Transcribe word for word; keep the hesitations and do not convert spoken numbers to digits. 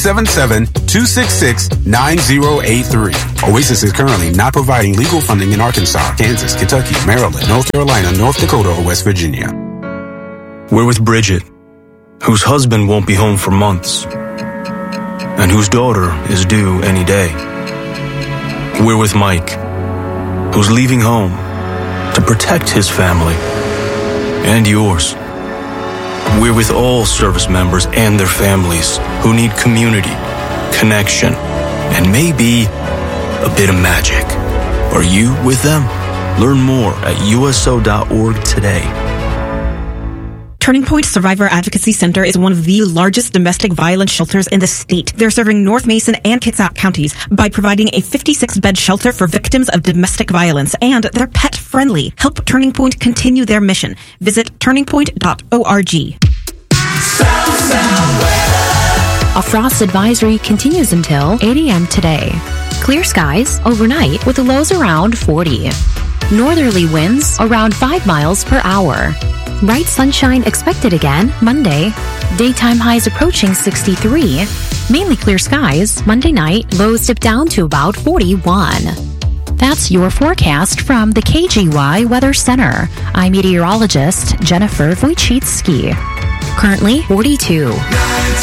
seven seven, two six six, nine zero eight three. Oasis is currently not providing legal funding in Arkansas, Kansas, Kentucky, Maryland, North Carolina, North Dakota, or West Virginia. We're with Bridget, whose husband won't be home for months, and whose daughter is due any day. We're with Mike, who's leaving home to protect his family and yours. We're with all service members and their families who need community, connection, and maybe a bit of magic. Are you with them? Learn more at U S O dot org today. Turning Point Survivor Advocacy Center is one of the largest domestic violence shelters in the state. They're serving North Mason and Kitsap counties by providing a fifty-six bed shelter for victims of domestic violence, and they're pet friendly. Help Turning Point continue their mission. Visit turning point dot org. South, South weather. A frost advisory continues until eight a.m. today. Clear skies overnight with the lows around forty. Northerly winds around five miles per hour. Bright sunshine expected again Monday. Daytime highs approaching sixty-three. Mainly clear skies. Monday night, lows dip down to about forty-one. That's your forecast from the K G Y Weather Center. I'm meteorologist Jennifer Wojcicki. Currently forty-two.